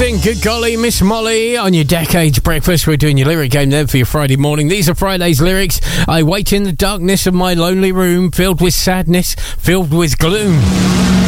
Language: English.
amazing. Good golly, Miss Molly on your Decades Breakfast. We're doing your lyric game there for your Friday morning. These are Friday's lyrics. I wait in the darkness of my lonely room, filled with sadness, filled with gloom.